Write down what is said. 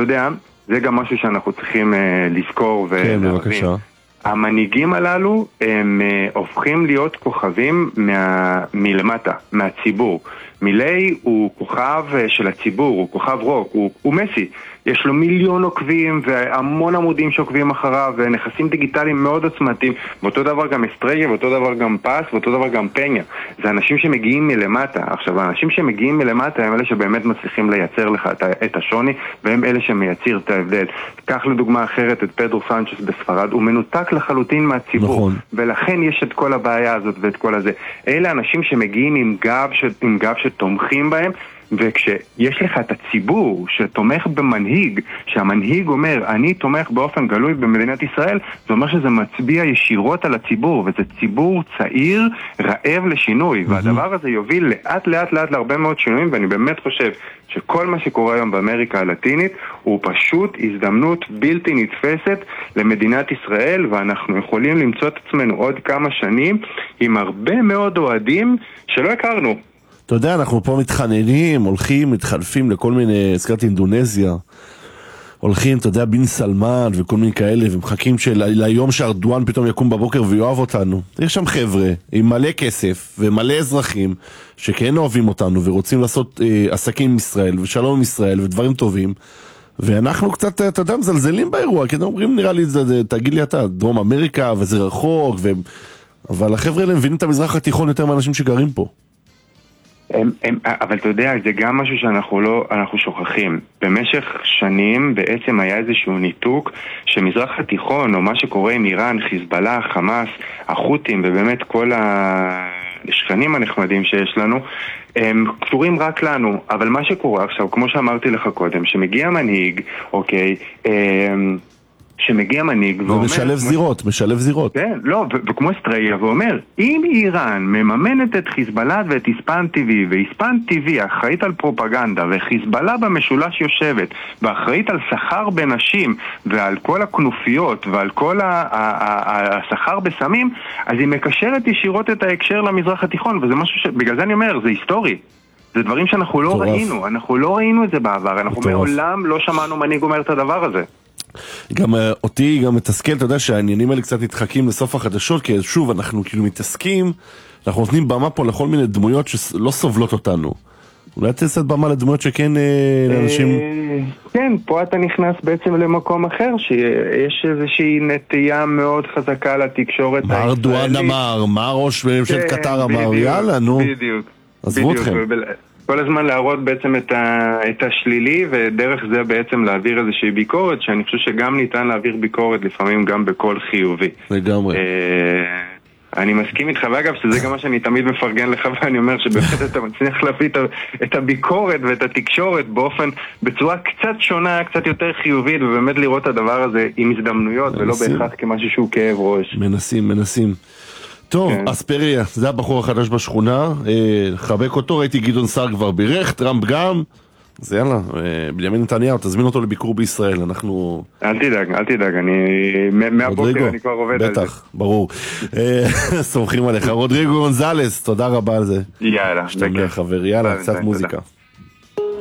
יודע, זה גם משהו שאנחנו צריכים לזכור כן, בבקשה. המנהיגים הללו הם הופכים להיות כוכבים מלמטה, מהציבור. מילי הוא כוכב של הציבור, הוא כוכב רוק, הוא מסי. יש לו מיליון עוקבים והמון עמודים שעוקבים אחריו ונכסים דיגיטליים מאוד עוצמתיים. ואותו דבר גם אסטריה, ואותו דבר גם פס, ואותו דבר גם פניה. זה אנשים שמגיעים מלמטה. עכשיו, האנשים שמגיעים מלמטה הם אלה שבאמת מצליחים לייצר לך את השוני, והם אלה שמייצר את ההבדל. קח לדוגמה אחרת את פדרו סנצ'ס בספרד, הוא מנותק לחלוטין מהציבור. נכון. ולכן יש את כל הבעיה הזאת ואת כל הזה. אלה אנשים שמגיעים עם גב שתומכים בהם, וכשיש לך את הציבור שתומך במנהיג, שהמנהיג אומר אני תומך באופן גלוי במדינת ישראל, זה אומר שזה מצביע ישירות על הציבור, וזה ציבור צעיר רעב לשינוי, והדבר הזה יוביל לאט להרבה מאוד שינויים. ואני באמת חושב שכל מה שקורה היום באמריקה הלטינית הוא פשוט הזדמנות בלתי נתפסת למדינת ישראל, ואנחנו יכולים למצוא את עצמנו עוד כמה שנים עם הרבה מאוד אוהדים שלא הכרנו. אתה יודע, אנחנו פה מתחננים, הולכים, מתחלפים לכל מיני, הזכרתי אינדונזיה, הולכים, אתה יודע, בן סלמן וכל מיני כאלה, ומחכים ליום שארדואן פתאום יקום בבוקר ויואב אותנו. יש שם חבר'ה עם מלא כסף ומלא אזרחים שכן אוהבים אותנו ורוצים לעשות עסקים עם ישראל ושלום עם ישראל ודברים טובים, ואנחנו קצת, אתה יודע, מזלזלים באירוע, כי אומרים, נראה לי, תגיד לי אתה, דרום אמריקה וזה רחוק, אבל החבר'ה האלה מבינים את המזרח התיכון יותר מאנשים שגרים פה. אבל אתה יודע, זה גם משהו שאנחנו שוכחים. במשך שנים בעצם היה איזשהו ניתוק שמזרח התיכון, או מה שקורה עם איראן, חיזבאללה, חמאס, החות'ים, ובאמת כל השכנים הנחמדים שיש לנו, הם קשורים רק לנו. אבל מה שקורה עכשיו, כמו שאמרתי לך קודם, שמגיע מנהיג, אוקיי, שמגיע מנהיג ומשלב זירות, משלב זירות. כן, לא, וכמו אסטריה, ואומר, אם איראן מממנת את חיזבאללה ואת איספן טבעי, ואיספן טבעי אחראית על פרופגנדה, וחיזבאללה במשולש יושבת, ואחראית על שכר בנשים, ועל כל הכנופיות, ועל כל השכר בסמים, אז היא מקשרת ישירות את ההקשר למזרח התיכון, וזה משהו בגלל זה אני אומר, זה היסטורי. זה דברים שאנחנו לא ראינו, אנחנו לא ראינו את זה בעבר, אנחנו מעולם לא שמענו מנהיג אומר את הדבר הזה. גם אותי גם מתסכל, אתה יודע שהעניינים האלה קצת נדחקים לסוף החדשות, כי שוב אנחנו כאילו מתעסקים, אנחנו נותנים במה פה לכל מיני דמויות שלא סובלות אותנו. אולי תעשת במה לדמויות שכן לאנשים... כן, פה אתה נכנס בעצם למקום אחר, שיש איזושהי נטייה מאוד חזקה לתקשורת הישראלית. מה ארדואן אמר, מה ראש ממשלת קטר אמר, יאללה, נו. בדיוק. עזבו אתכם. כל הזמן להראות בעצם את השלילי, ודרך זה בעצם להעביר איזושהי ביקורת, שאני חושב שגם ניתן להעביר ביקורת לפעמים גם בכל חיובי. לגמרי. אני מסכים איתך, ואגב, שזה גם מה שאני תמיד מפרגן לך, ואני אומר שבאמת אתה מצליח להביא את הביקורת ואת התקשורת בצורה קצת שונה, קצת יותר חיובית, ובאמת לראות את הדבר הזה עם הזדמנויות, ולא בהכרח כמשהו שהוא כאב ראש. מנסים. טוב, אספריה, זה הבחור החדש בשכונה, חבק אותו, ראיתי גדעון סער כבר בירך, טראמפ גם, אז יאללה, בנימין נתניהו, תזמין אותו לביקור בישראל, אנחנו... אל תדאג, מהבוקר אני כבר עובד על זה. בטח, ברור. סומכים עליך. רודריגו גונזלס, תודה רבה על זה. יאללה, שאתה אומר חבר, יאללה, קצת מוזיקה.